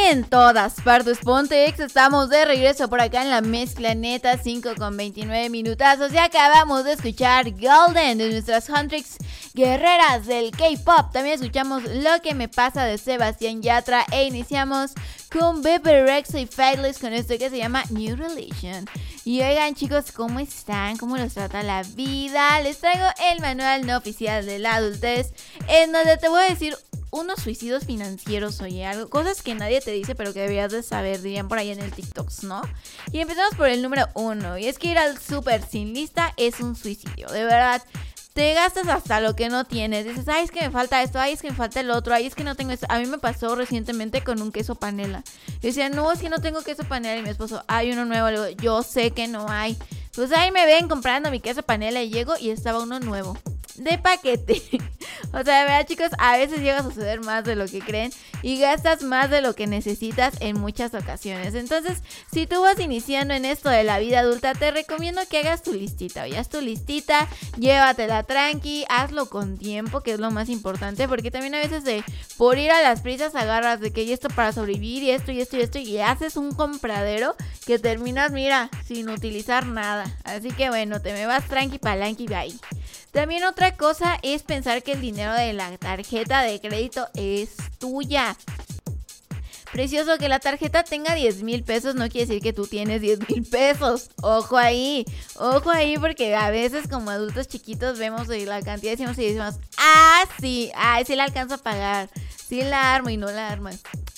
en todas partes, Pontex. Estamos de regreso por acá en la mezcla neta, 5:29 minutazos. Y acabamos de escuchar Golden de nuestras Huntrix guerreras del K-pop. También escuchamos Lo que me pasa de Sebastián Yatra. E iniciamos con Bebe Rexha y Faithless con esto que se llama New Religion. Y oigan, chicos, ¿cómo están? ¿Cómo los trata la vida? Les traigo el manual no oficial de la adultez, en donde te voy a decir unos suicidios financieros, oye, algo, cosas que nadie te dice pero que deberías de saber, dirían por ahí en el TikTok, ¿no? Y empezamos por el número 1, y es que ir al súper sin lista es un suicidio, de verdad. Te gastas hasta lo que no tienes. Dices, ay, es que me falta esto, ay, es que me falta el otro, ay, es que no tengo esto. A mí me pasó recientemente con un queso panela. Yo decía, no, es que no tengo queso panela. Y mi esposo, hay uno nuevo. Le digo, yo sé que no hay. Pues ahí me ven comprando mi queso panela y llego y estaba uno nuevo, de paquete. O sea, de verdad, chicos, a veces llega a suceder más de lo que creen y gastas más de lo que necesitas en muchas ocasiones. Entonces, si tú vas iniciando en esto de la vida adulta, te recomiendo que hagas tu listita. Oye, haz tu listita, llévatela tranqui, hazlo con tiempo, que es lo más importante, porque también a veces por ir a las prisas agarras de que y esto para sobrevivir y esto y esto y esto y haces un compradero que terminas, mira, sin utilizar nada. Así que bueno, te me vas tranqui palanqui de ahí. También otra cosa es pensar que el dinero de la tarjeta de crédito es tuya. Precioso, que la tarjeta tenga 10,000 pesos no quiere decir que tú tienes 10,000 pesos. Ojo ahí, porque a veces como adultos chiquitos vemos la cantidad y decimos, sí, sí la alcanzo a pagar. Sí la armo y no la armas.